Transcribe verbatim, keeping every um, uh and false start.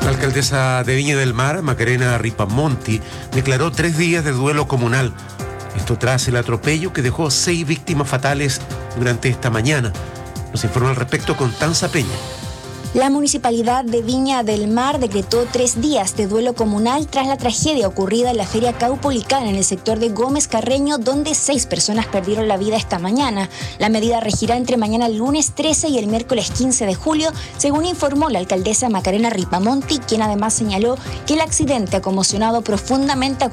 La alcaldesa de Viña del Mar, Macarena Ripamonti, declaró tres días de duelo comunal. Esto tras el atropello que dejó seis víctimas fatales durante esta mañana. Nos informa al respecto Constanza Peña. La Municipalidad de Viña del Mar decretó tres días de duelo comunal tras la tragedia ocurrida en la Feria Caupolicana en el sector de Gómez Carreño, donde seis personas perdieron la vida esta mañana. La medida regirá entre mañana lunes trece y el miércoles quince de julio, según informó la alcaldesa Macarena Ripamonti, quien además señaló que el accidente ha conmocionado profundamente a